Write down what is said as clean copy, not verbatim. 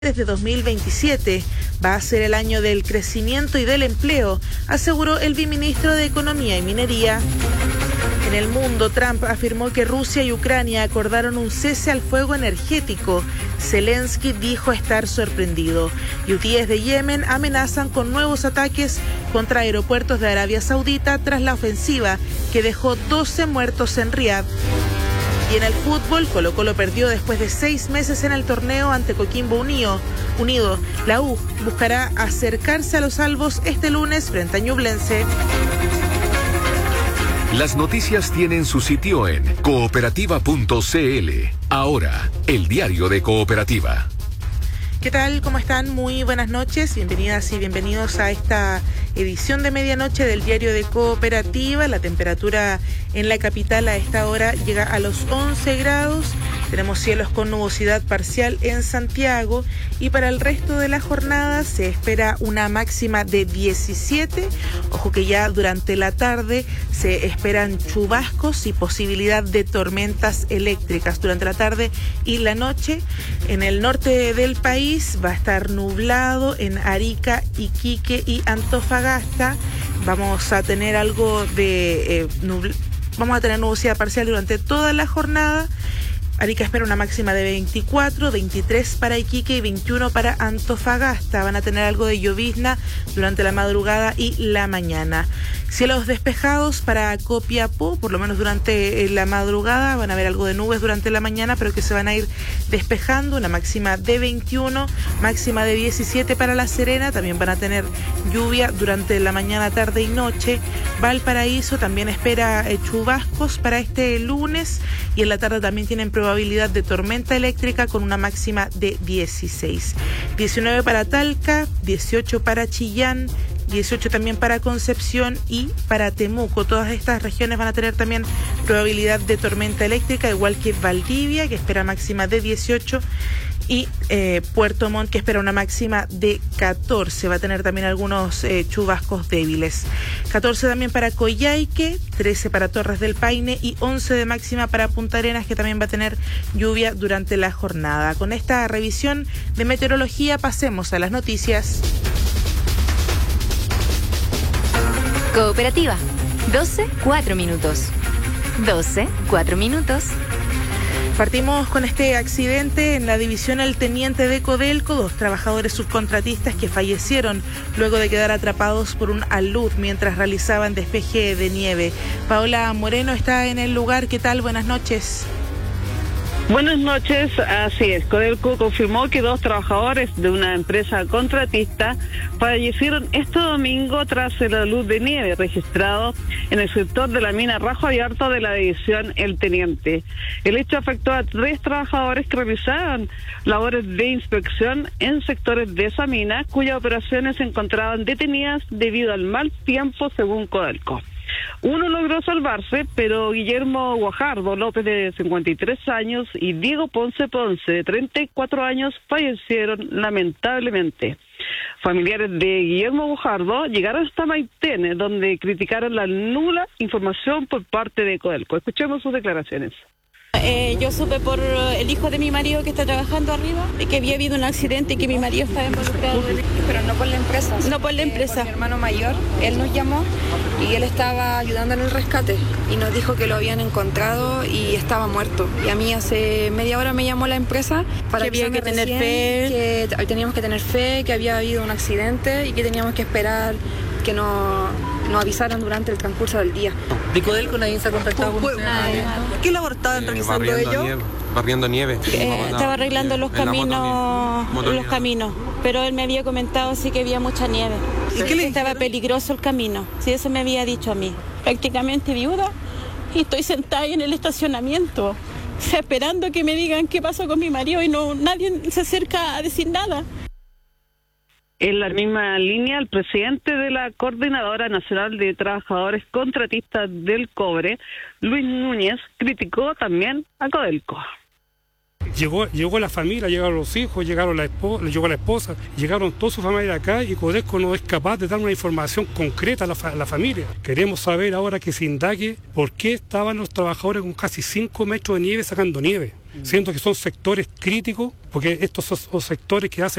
Desde 2027 va a ser el año del crecimiento y del empleo, aseguró el viceministro de Economía y Minería. En el mundo, Trump afirmó que Rusia y Ucrania acordaron un cese al fuego energético. Zelensky dijo estar sorprendido. Hutíes de Yemen amenazan con nuevos ataques contra aeropuertos de Arabia Saudita tras la ofensiva que dejó 12 muertos en Riad. Y en el fútbol, Colo-Colo perdió después de 6 meses en el torneo ante Coquimbo Unido. La U buscará acercarse a los salvos este lunes frente a Ñublense. Las noticias tienen su sitio en cooperativa.cl. Ahora, el diario de Cooperativa. ¿Qué tal? ¿Cómo están? Muy buenas noches. Bienvenidas y bienvenidos a esta edición de medianoche del diario de Cooperativa. La temperatura en la capital a esta hora llega a los 11 grados. Tenemos cielos con nubosidad parcial en Santiago y para el resto de la jornada se espera una máxima de 17. Ojo que ya durante la tarde se esperan chubascos y posibilidad de tormentas eléctricas durante la tarde y la noche. En el norte del país va a estar nublado en Arica, Iquique y Antofagasta. Vamos a tener algo de nubosidad parcial durante toda la jornada. Arica espera una máxima de 24, 23 para Iquique y 21 para Antofagasta. Van a tener algo de llovizna durante la madrugada y la mañana. Cielos despejados para Copiapó, por lo menos durante la madrugada. Van a haber algo de nubes durante la mañana, pero que se van a ir despejando. Una máxima de 21, máxima de 17 para La Serena. También van a tener lluvia durante la mañana, tarde y noche. Valparaíso también espera chubascos para este lunes y en la tarde también tienen probabilidad de tormenta eléctrica con una máxima de 16. 19 para Talca, 18 para Chillán, 18 también para Concepción y para Temuco. Todas estas regiones van a tener también probabilidad de tormenta eléctrica, igual que Valdivia, que espera máxima de 18, y Puerto Montt, que espera una máxima de 14. Va a tener también algunos chubascos débiles. 14 también para Coyhaique, 13 para Torres del Paine y 11 de máxima para Punta Arenas, que también va a tener lluvia durante la jornada. Con esta revisión de meteorología pasemos a las noticias. Cooperativa, 12, 4 minutos. 12, 4 minutos. Partimos con este accidente en la división El Teniente de Codelco, 2 trabajadores subcontratistas que fallecieron luego de quedar atrapados por un alud mientras realizaban despeje de nieve. Paola Moreno está en el lugar. ¿Qué tal? Buenas noches. Buenas noches, así es. Codelco confirmó que 2 trabajadores de una empresa contratista fallecieron este domingo tras el alud de nieve registrado en el sector de la mina Rajo Abierto de la división El Teniente. El hecho afectó a 3 trabajadores que realizaban labores de inspección en sectores de esa mina, cuyas operaciones se encontraban detenidas debido al mal tiempo, según Codelco. Uno logró salvarse, pero Guillermo Guajardo López, de 53 años, y Diego Ponce, de 34 años, fallecieron lamentablemente. Familiares de Guillermo Guajardo llegaron hasta Maitén, donde criticaron la nula información por parte de Codelco. Escuchemos sus declaraciones. Yo supe por el hijo de mi marido que está trabajando arriba que había habido un accidente y que mi marido estaba involucrado. Pero no por la empresa. No por la empresa. Por mi hermano mayor, él nos llamó y él estaba ayudando en el rescate y nos dijo que lo habían encontrado y estaba muerto. Y a mí hace media hora me llamó la empresa para que había que tener fe, que teníamos que tener fe, que había habido un accidente y que teníamos que esperar que nos avisaran durante el transcurso del día. ¿De Codelco nadie se ha contactado con usted? ¿Qué labor estaban realizando ellos? Barriendo nieve. Estaba arreglando los caminos, pero él me había comentado sí que había mucha nieve. ¿Y qué le estaba peligroso el camino? Sí, eso me había dicho a mí. Prácticamente viuda y estoy sentada ahí en el estacionamiento, esperando que me digan qué pasó con mi marido y nadie se acerca a decir nada. En la misma línea, el presidente de la Coordinadora Nacional de Trabajadores Contratistas del Cobre, Luis Núñez, criticó también a Codelco. Llegó la familia, llegaron los hijos, llegó la esposa, llegaron toda su familia acá y Codelco no es capaz de dar una información concreta a la familia. Queremos saber ahora que se indague por qué estaban los trabajadores con casi 5 metros de nieve sacando nieve. siendo que son sectores críticos, porque estos son sectores que hacen